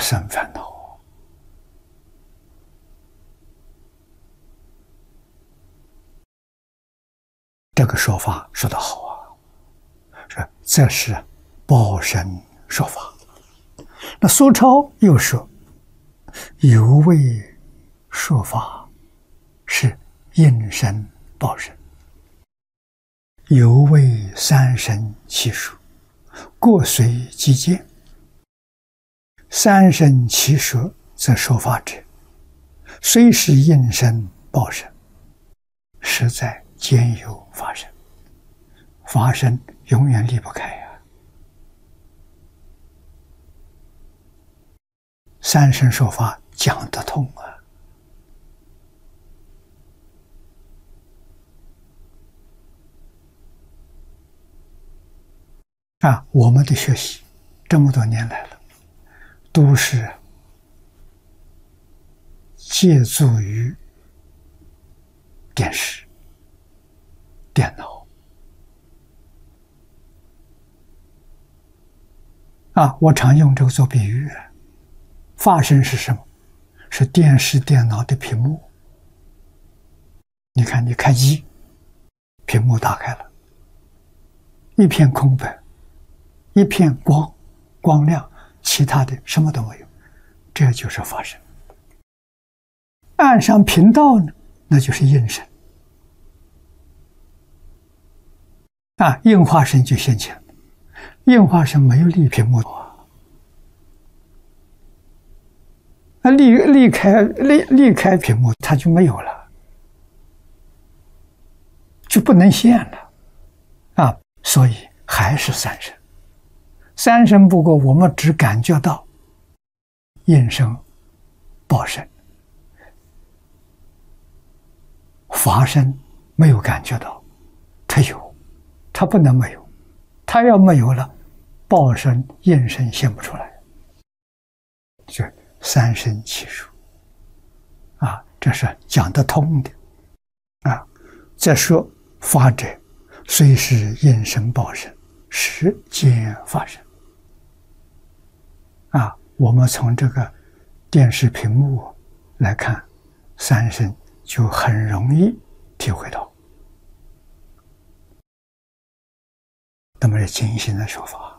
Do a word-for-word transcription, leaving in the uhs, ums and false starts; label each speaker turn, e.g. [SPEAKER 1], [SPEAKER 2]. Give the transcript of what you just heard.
[SPEAKER 1] 生烦恼。这个说法说得好啊，说这是报身说法。那苏超又说，有为说法是应身报身，有为三生七属，各随机见。三生七属则说法者，虽是应身报身，实在兼有法身。法身永远离不开呀、啊。三生说法讲得通啊！啊，我们的学习这么多年来了，都是借助于电视、电脑啊。我常用这个做比喻，法身是什么？是电视、电脑的屏幕。你看，你开机，屏幕打开了，一片空白，一片光，光亮，其他的什么都没有，这就是法身。按上频道呢，那就是应身啊，应化身就现前了。应化身没有离屏幕啊，离离开离离开屏幕，它就没有了，就不能现了啊。所以还是三身。三身不过我们只感觉到应身报身，法身没有感觉到，它有，它不能没有，它要没有了，报身应身现不出来，就三身七属啊，这是讲得通的啊。再说法者，虽是应身报身，实兼法身啊。我们从这个电视屏幕来看，三身就很容易体会到。那么是精心的说法。